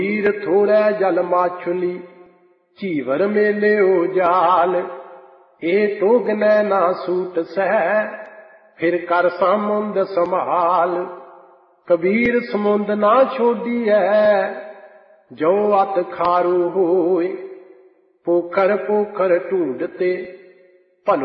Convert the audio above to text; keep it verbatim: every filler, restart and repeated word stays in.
ਹੀਰ ਥੋੜੈ ਜਲ ਮਾਛੁਲੀ ਝੀਵਰ ਮੇਲਿਓ ਜਾਲ। ਇਹ ਤੋਗਨੈ ਨਾ ਸੂਟ ਸਹਿ ਫਿਰ ਕਰ ਸਮੁੰਦ ਸੰਭਾਲ। ਕਬੀਰ ਸਮੁੰਦ ਨਾ ਛੋਡੀਐ ਜੋ ਅਤ ਖਾਰੂ ਹੋਏ। ਪੋਖਰ ਪੋਖਰ ਢੂੰਡਤੇ